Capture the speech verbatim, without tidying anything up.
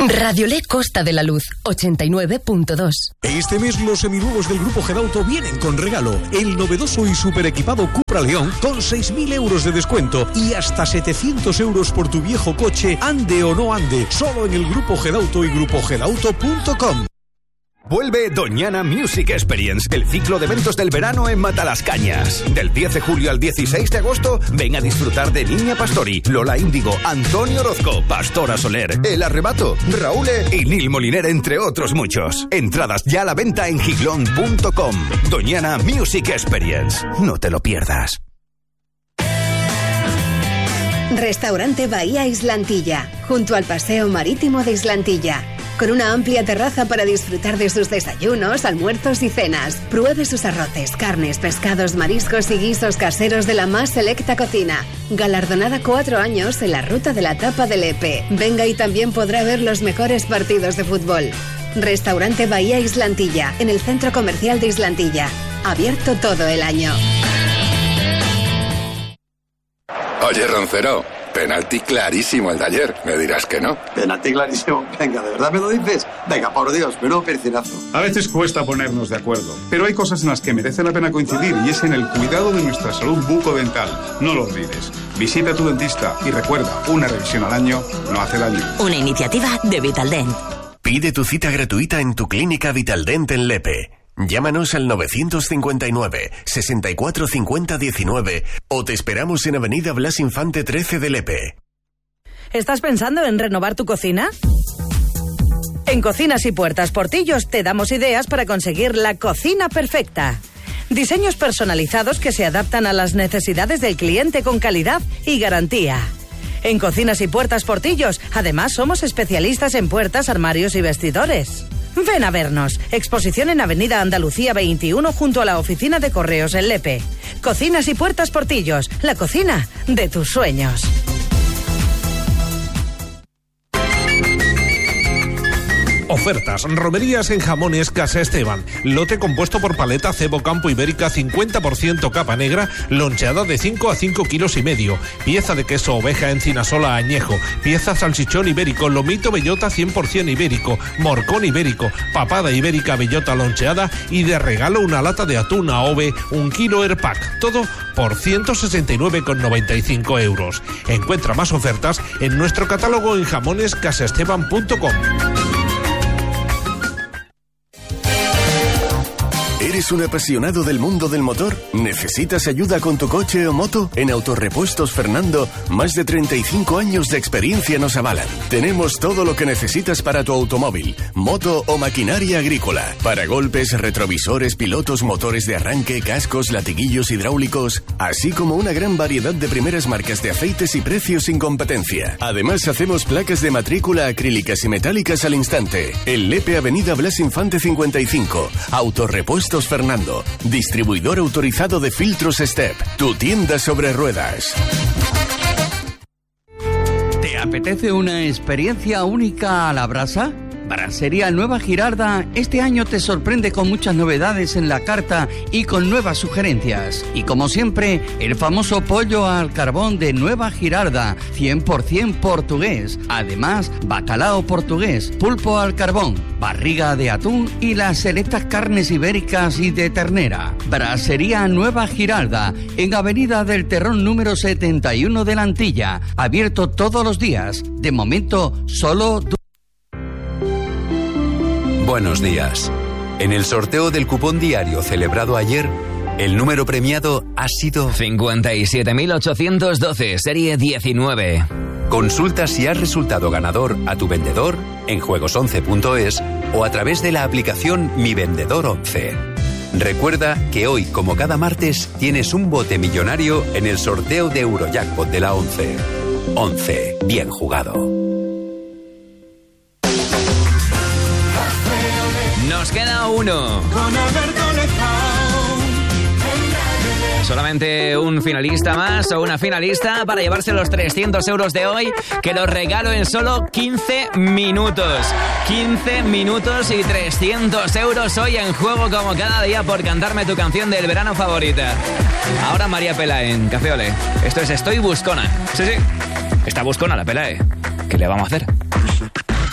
Radiolé Costa de la Luz, ochenta y nueve punto dos. Este mes los seminuevos del Grupo Gedauto vienen con regalo. El novedoso y super equipado Cupra León con seis mil euros de descuento y hasta setecientos euros por tu viejo coche, ande o no ande. Solo en el Grupo Gedauto y grupo gedauto punto com. Vuelve Doñana Music Experience, el ciclo de eventos del verano en Matalascañas. Del diez de julio al dieciséis de agosto, ven a disfrutar de Niña Pastori, Lola Índigo, Antonio Orozco, Pastora Soler, El Arrebato, Raúl y Nil Moliner, entre otros muchos. Entradas ya a la venta en giglón punto com. Doñana Music Experience. No te lo pierdas. Restaurante Bahía Islantilla, junto al Paseo Marítimo de Islantilla. Con una amplia terraza para disfrutar de sus desayunos, almuerzos y cenas. Pruebe sus arroces, carnes, pescados, mariscos y guisos caseros de la más selecta cocina. Galardonada cuatro años en la ruta de la tapa del E P. Venga y también podrá ver los mejores partidos de fútbol. Restaurante Bahía Islantilla, en el Centro Comercial de Islantilla. Abierto todo el año. Oye, Roncero, penalti clarísimo el de ayer. Me dirás que no. Penalti clarísimo. Venga, ¿de verdad me lo dices? Venga, por Dios, pero percinazo. A veces cuesta ponernos de acuerdo, pero hay cosas en las que merece la pena coincidir y es en el cuidado de nuestra salud bucodental. No lo olvides. Visita a tu dentista y recuerda, una revisión al año no hace daño. Una iniciativa de Vitaldent. Pide tu cita gratuita en tu clínica Vitaldent en Lepe. Llámanos al novecientos cincuenta y nueve, sesenta y cuatro cincuenta diecinueve o te esperamos en Avenida Blas Infante trece de Lepe. ¿Estás pensando en renovar tu cocina? En Cocinas y Puertas Portillos te damos ideas para conseguir la cocina perfecta. Diseños personalizados que se adaptan a las necesidades del cliente con calidad y garantía. En Cocinas y Puertas Portillos, además, somos especialistas en puertas, armarios y vestidores. Ven a vernos. Exposición en Avenida Andalucía veintiuno junto a la oficina de correos en Lepe. Cocinas y Puertas Portillos, la cocina de tus sueños. Ofertas, romerías en jamones Casa Esteban. Lote compuesto por paleta cebo campo ibérica cincuenta por ciento capa negra, loncheada de cinco a cinco kilos y medio. Pieza de queso oveja encinasola añejo. Pieza salchichón ibérico, lomito bellota cien por ciento ibérico, morcón ibérico, papada ibérica bellota loncheada y de regalo una lata de atún A O V, un kilo Airpack. Todo por ciento sesenta y nueve con noventa y cinco euros. Encuentra más ofertas en nuestro catálogo en jamones casa esteban punto com. ¿Eres un apasionado del mundo del motor? ¿Necesitas ayuda con tu coche o moto? En Autorepuestos Fernando, más de treinta y cinco años de experiencia nos avalan. Tenemos todo lo que necesitas para tu automóvil, moto o maquinaria agrícola. Para golpes, retrovisores, pilotos, motores de arranque, cascos, latiguillos hidráulicos, así como una gran variedad de primeras marcas de aceites y precios sin competencia. Además, hacemos placas de matrícula acrílicas y metálicas al instante. En Lepe, Avenida Blas Infante cincuenta y cinco. Autorepuestos Fernando, distribuidor autorizado de filtros Step, tu tienda sobre ruedas. ¿Te apetece una experiencia única a la brasa? Brasería Nueva Girarda este año te sorprende con muchas novedades en la carta y con nuevas sugerencias. Y como siempre, el famoso pollo al carbón de Nueva Girarda, cien por ciento portugués. Además, bacalao portugués, pulpo al carbón, barriga de atún y las selectas carnes ibéricas y de ternera. Brasería Nueva Girarda, en Avenida del Terrón número setenta y uno de la Antilla. Abierto todos los días. De momento, solo... Buenos días. En el sorteo del cupón diario celebrado ayer, el número premiado ha sido cincuenta y siete mil ochocientos doce, serie diecinueve. Consulta si has resultado ganador a tu vendedor en juegos once punto es o a través de la aplicación Mi Vendedor once. Recuerda que hoy, como cada martes, tienes un bote millonario en el sorteo de Eurojackpot de la once. once. Bien jugado. Nos queda uno. Solamente un finalista más o una finalista para llevarse los trescientos euros de hoy, que los regalo en solo quince minutos. quince minutos y trescientos euros hoy en juego, como cada día, por cantarme tu canción del verano favorita. Ahora María Pelae en Café Olé. Esto es Estoy Buscona. Sí, sí. Está buscona la Pelae. ¿Qué le vamos a hacer?